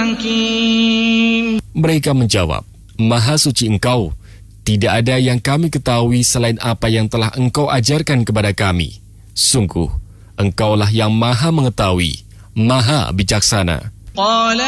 حكيم. Mereka menjawab, Maha suci Engkau, tidak ada yang kami ketahui selain apa yang telah Engkau ajarkan kepada kami. Sungguh, Engkaulah yang Maha mengetahui, Maha bijaksana.